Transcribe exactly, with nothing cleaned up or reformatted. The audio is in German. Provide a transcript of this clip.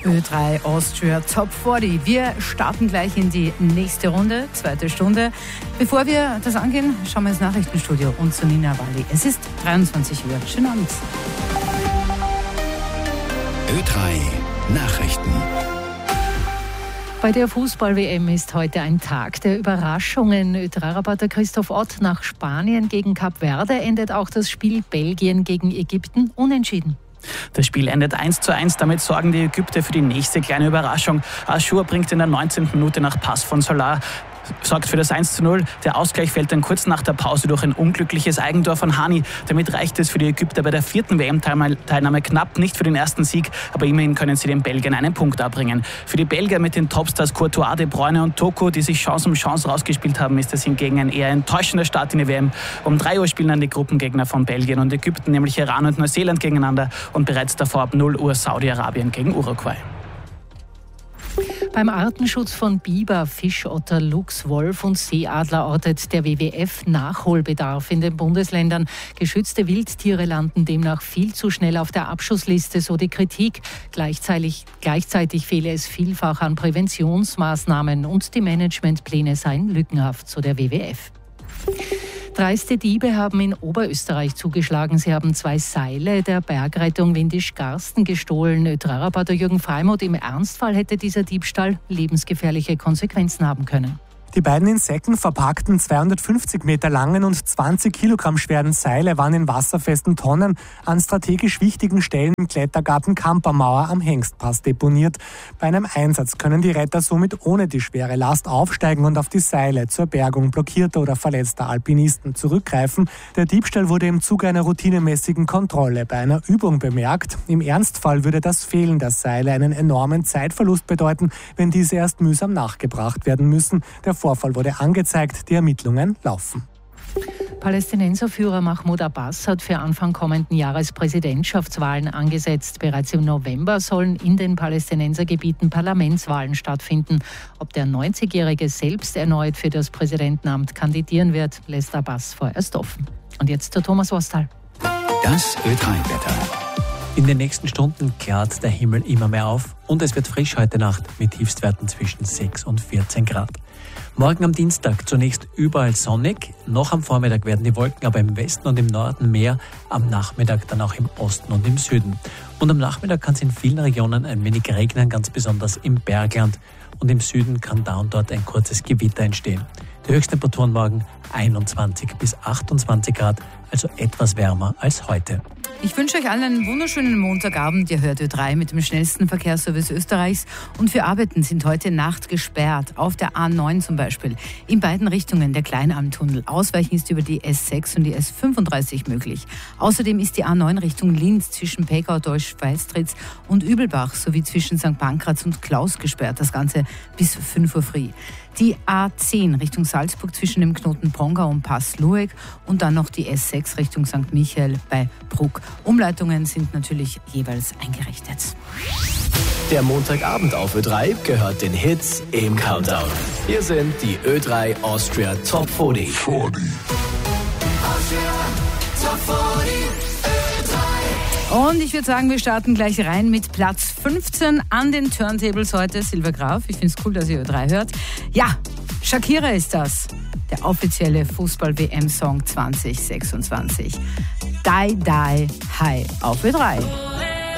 Ö drei Austria Top vierzig. Wir starten gleich in die nächste Runde, zweite Stunde. Bevor wir das angehen, schauen wir ins Nachrichtenstudio und zu Nina Walli. Es ist dreiundzwanzig Uhr. Schönen Abend. Ö drei Nachrichten. Bei der Fußball-W M ist heute ein Tag der Überraschungen. Ö drei Reporter Christoph Ott: Nach Spanien gegen Kap Verde endet auch das Spiel Belgien gegen Ägypten unentschieden. Das Spiel endet eins zu eins, damit sorgen die Ägypter für die nächste kleine Überraschung. Achour bringt in der neunzehnten Minute nach Pass von Solar, sorgt für das eins zu null. Der Ausgleich fällt dann kurz nach der Pause durch ein unglückliches Eigentor von Hani. Damit reicht es für die Ägypter bei der vierten W M-Teilnahme knapp nicht für den ersten Sieg, aber immerhin können sie den Belgiern einen Punkt abbringen. Für die Belgier mit den Topstars Courtois, De Bruyne und Toko, die sich Chance um Chance rausgespielt haben, ist es hingegen ein eher enttäuschender Start in die W M. Um drei Uhr spielen dann die Gruppengegner von Belgien und Ägypten, nämlich Iran und Neuseeland, gegeneinander und bereits davor ab null Uhr Saudi-Arabien gegen Uruguay. Beim Artenschutz von Biber, Fischotter, Luchs, Wolf und Seeadler ortet der W W F Nachholbedarf in den Bundesländern. Geschützte Wildtiere landen demnach viel zu schnell auf der Abschussliste, so die Kritik. Gleichzeitig, gleichzeitig fehle es vielfach an Präventionsmaßnahmen und die Managementpläne seien lückenhaft, so der W W F. Dreiste Diebe haben in Oberösterreich zugeschlagen. Sie haben zwei Seile der Bergrettung Windisch-Garsten gestohlen. Ö drei Reporter Jürgen Freimuth: Im Ernstfall hätte dieser Diebstahl lebensgefährliche Konsequenzen haben können. Die beiden in Säcken verpackten zweihundertfünfzig Meter langen und zwanzig Kilogramm schweren Seile waren in wasserfesten Tonnen an strategisch wichtigen Stellen im Klettergarten Kampermauer am Hengstpass deponiert. Bei einem Einsatz können die Retter somit ohne die schwere Last aufsteigen und auf die Seile zur Bergung blockierter oder verletzter Alpinisten zurückgreifen. Der Diebstahl wurde im Zuge einer routinemäßigen Kontrolle bei einer Übung bemerkt. Im Ernstfall würde das Fehlen der Seile einen enormen Zeitverlust bedeuten, wenn diese erst mühsam nachgebracht werden müssen. Der Vorfall wurde angezeigt, die Ermittlungen laufen. Palästinenserführer Mahmoud Abbas hat für Anfang kommenden Jahres Präsidentschaftswahlen angesetzt. Bereits im November sollen in den Palästinensergebieten Parlamentswahlen stattfinden. Ob der neunzigjährige selbst erneut für das Präsidentenamt kandidieren wird, lässt Abbas vorerst offen. Und jetzt zu Thomas Wostal. Das Ö drei Wetter. In den nächsten Stunden klart der Himmel immer mehr auf und es wird frisch heute Nacht mit Tiefstwerten zwischen sechs und vierzehn Grad. Morgen am Dienstag zunächst überall sonnig, noch am Vormittag werden die Wolken aber im Westen und im Norden mehr, am Nachmittag dann auch im Osten und im Süden. Und am Nachmittag kann es in vielen Regionen ein wenig regnen, ganz besonders im Bergland. Und im Süden kann da und dort ein kurzes Gewitter entstehen. Die Höchsttemperaturen morgen einundzwanzig bis achtundzwanzig Grad, also etwas wärmer als heute. Ich wünsche euch allen einen wunderschönen Montagabend. Ihr hört Ö drei mit dem schnellsten Verkehrsservice Österreichs. Und für Arbeiten sind heute Nacht gesperrt. Auf der A neun zum Beispiel. In beiden Richtungen der Kleinalmtunnel. Ausweichen ist über die S sechs und die S fünfunddreißig möglich. Außerdem ist die A neun Richtung Linz zwischen Pegau, Deutsch-Weistritz und Übelbach sowie zwischen Sankt Pankraz und Klaus gesperrt. Das Ganze bis fünf Uhr früh. Die A zehn Richtung Salzburg zwischen dem Knoten Pongau und Pass-Lueck und dann noch die S sechs Richtung Sankt Michael bei Bruck. Umleitungen sind natürlich jeweils eingerichtet. Der Montagabend auf Ö drei gehört den Hits im Countdown. Hier sind die Ö drei Austria Top vierzig. vierzig. Und ich würde sagen, wir starten gleich rein mit Platz fünfzehn an den Turntables heute. Silber Graf, ich finde es cool, dass ihr Ö drei hört. Ja, Shakira ist das. Der offizielle Fußball-W M-Song zwanzig sechsundzwanzig. Die, die, hi auf Ö drei.